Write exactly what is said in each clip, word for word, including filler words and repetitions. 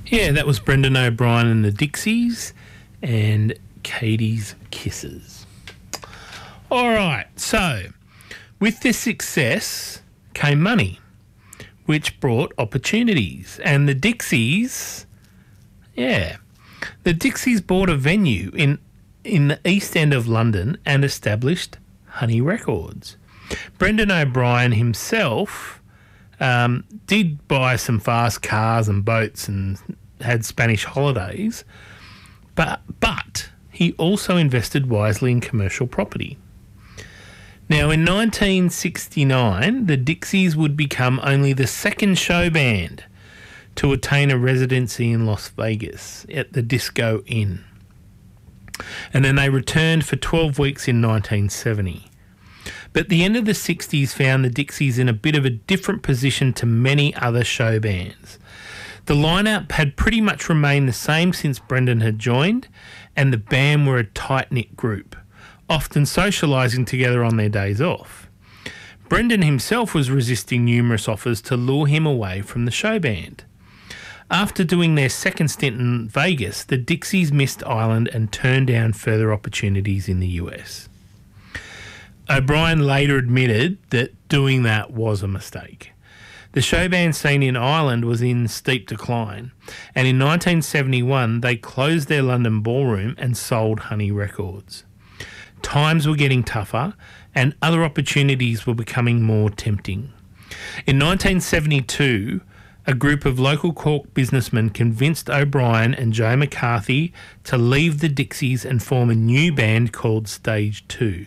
Yeah, that was Brendan O'Brien and the Dixies and Katie's Kisses. All right, so with this success came money, which brought opportunities. And the Dixies, yeah, the Dixies bought a venue in, in the East End of London and established Honey Records. Brendan O'Brien himself um, did buy some fast cars and boats and had Spanish holidays, but but he also invested wisely in commercial property. Now, in nineteen sixty-nine, the Dixies would become only the second show band to attain a residency in Las Vegas at the Disco Inn. And then they returned for twelve weeks in nineteen seventy. But the end of the sixties found the Dixies in a bit of a different position to many other show bands. The lineup had pretty much remained the same since Brendan had joined, and the band were a tight-knit group, often socialising together on their days off. Brendan himself was resisting numerous offers to lure him away from the show band. After doing their second stint in Vegas, the Dixies missed Ireland and turned down further opportunities in the U S. O'Brien later admitted that doing that was a mistake. The show band scene in Ireland was in steep decline, and in nineteen seventy-one they closed their London ballroom and sold Honey Records. Times were getting tougher and other opportunities were becoming more tempting. In nineteen seventy-two, a group of local Cork businessmen convinced O'Brien and Joe McCarthy to leave the Dixies and form a new band called Stage Two.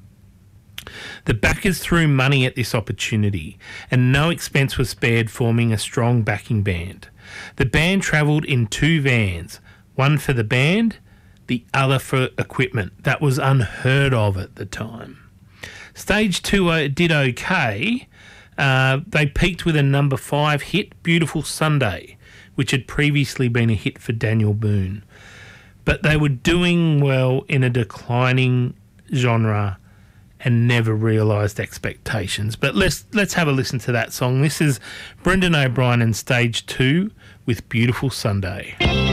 The backers threw money at this opportunity, and no expense was spared forming a strong backing band. The band travelled in two vans, one for the band, the other for equipment. That was unheard of at the time. Stage Two did okay. Uh, they peaked with a number five hit, Beautiful Sunday, which had previously been a hit for Daniel Boone. But they were doing well in a declining genre and never realised expectations. But let's let's have a listen to that song. This is Brendan O'Brien and Stage Two with Beautiful Sunday.